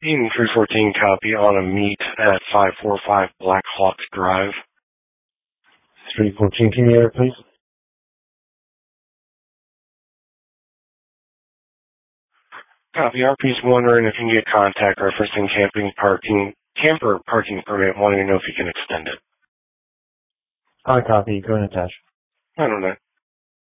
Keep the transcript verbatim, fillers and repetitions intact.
Eaton three fourteen copy on a meet at five forty-five Black Hawk Drive. three fourteen, can you hear it, please? Copy. R P's wondering if you can get contact referencing camping parking, camper parking permit, wanting to know if you can extend it. I copy. Go ahead, attach. I don't know.